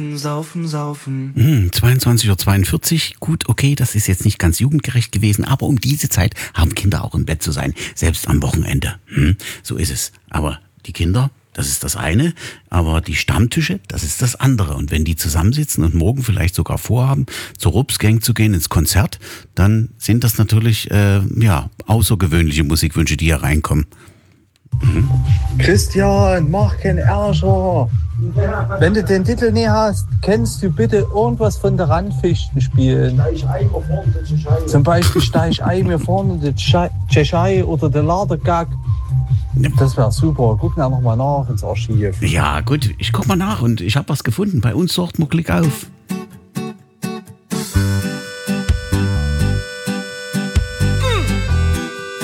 Saufen, saufen. 22:42 Uhr, gut, okay, das ist jetzt nicht ganz jugendgerecht gewesen, aber um diese Zeit haben Kinder auch im Bett zu sein, selbst am Wochenende. So ist es. Aber die Kinder, das ist das eine, aber die Stammtische, das ist das andere. Und wenn die zusammensitzen und morgen vielleicht sogar vorhaben, zur Rupsgang zu gehen, ins Konzert, dann sind das natürlich außergewöhnliche Musikwünsche, die hier reinkommen. Christian, mach keinen Ärger. Wenn du den Titel nicht hast, kannst du bitte irgendwas von der Randfichten spielen. Zum Beispiel Steichei mir vorne, der Tschechei oder der Ladergag. Das wäre super. Guck da nochmal nach ins Archiv. Ja, gut, ich guck mal nach und ich habe was gefunden. Bei uns sorgt man Klick auf.